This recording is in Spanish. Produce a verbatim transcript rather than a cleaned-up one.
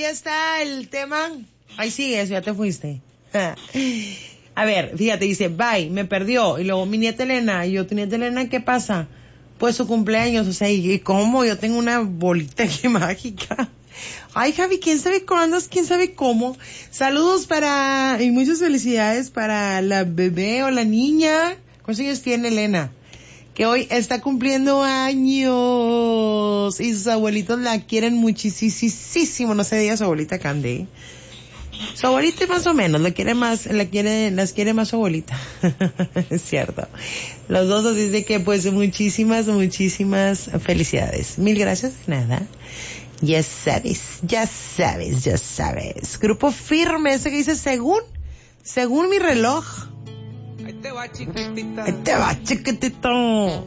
ahí está el tema. Ahí sigues, ya te fuiste. A ver, fíjate, dice, bye, me perdió. Y luego mi nieta Elena, y yo, tu nieta Elena, ¿qué pasa? Pues su cumpleaños, o sea, ¿y cómo? Yo tengo una bolita aquí mágica. Ay, Javi, ¿quién sabe cuándo? ¿Quién sabe cómo? Saludos para, y muchas felicidades para la bebé o la niña. ¿Cuántos años tiene Elena? Que hoy está cumpliendo años. Y sus abuelitos la quieren muchísimo. No se diga su abuelita Candy. Su abuelita más o menos, la quiere más, la quiere, las quiere más su abuelita. Es cierto. Los dos, así de que pues muchísimas, muchísimas felicidades. Mil gracias, nada. Ya sabes, ya sabes, ya sabes. Grupo Firme, ese que dice según, según mi reloj. Ahí te va, chiquitita. Ahí te va, chiquitito.